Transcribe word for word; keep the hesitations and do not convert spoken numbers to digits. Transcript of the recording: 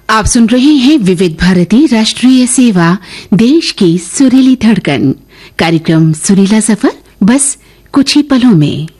आप सुन रहे हैं विविध भारती राष्ट्रीय सेवा, देश की सुरीली धड़कन। कार्यक्रम सुरीला सफर बस कुछ ही पलों में।